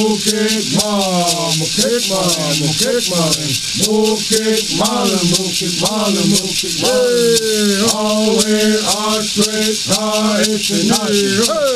Mukik Marlin, Mukik Marlin, Mukik Marlin, Mukik Marlin, Mukik Marlin, Mukik Marlin. Always our straight, it's a night.